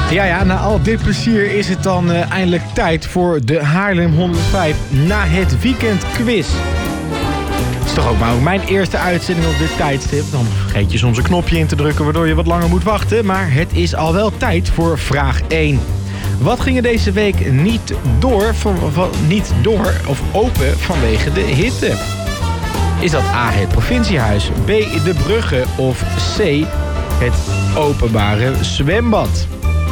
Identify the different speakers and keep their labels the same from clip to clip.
Speaker 1: Ja, na al dit plezier is het dan eindelijk tijd voor de Haarlem 105 na het weekend quiz. Het is toch ook maar mijn eerste uitzending op dit tijdstip. Dan vergeet je soms een knopje in te drukken waardoor je wat langer moet wachten. Maar het is al wel tijd voor vraag 1. Wat ging er deze week niet door of open vanwege de hitte? Is dat A, het provinciehuis, B, de bruggen of C, het openbare zwembad?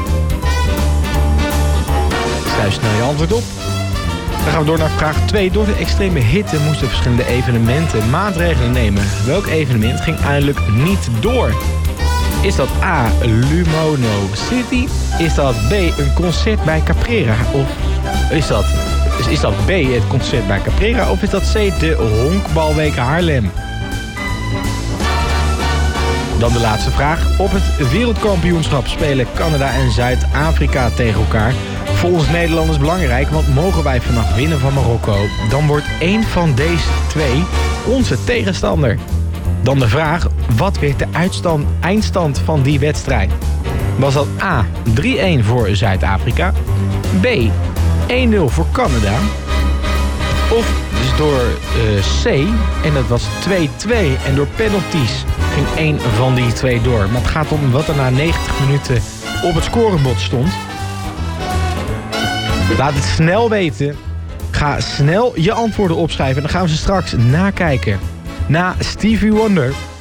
Speaker 1: Schrijf snel je antwoord op. Dan gaan we door naar vraag 2. Door de extreme hitte moesten verschillende evenementen maatregelen nemen. Welk evenement ging eindelijk niet door? Is dat A, Lumono City? Is dat B, een concert bij Caprera? Of is dat B, het concert bij Caprera? Of is dat C, de Honkbalweek Haarlem? Dan de laatste vraag. Op het wereldkampioenschap spelen Canada en Zuid-Afrika tegen elkaar. Voor ons Nederlanders belangrijk, want mogen wij vannacht winnen van Marokko, dan wordt één van deze twee onze tegenstander. Dan de vraag, wat werd de eindstand van die wedstrijd? Was dat A, 3-1 voor Zuid-Afrika, B, 1-0 voor Canada, of dus door C, en dat was 2-2, en door penalties ging één van die twee door. Maar het gaat om wat er na 90 minuten op het scorebord stond. Laat het snel weten. Ga snel je antwoorden opschrijven en dan gaan we ze straks nakijken. Na Stevie Wonder.